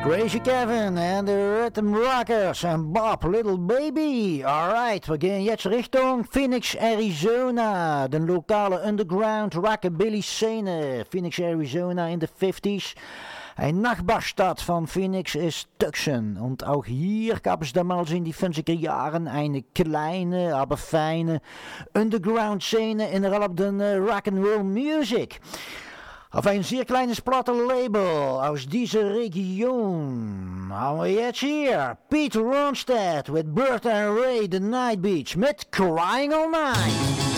Crazy Kevin en de Rhythm Rockers en Bob Little Baby. Alright, we gaan jetzt Richtung Phoenix, Arizona. De lokale underground rockabilly scene. Phoenix, Arizona in de 50s. Ein Nachbarstadt von Phoenix ist Tucson. Und auch hier gab es damals in die 50er Jahren eine kleine, aber feine Underground-Szene innerhalb der Rock'n'Roll Music. Auf ein sehr kleines Plattenlabel aus dieser Region haben wir jetzt hier Pete Ronstadt with Bertha and Ray, The Night Beach mit Crying All Night.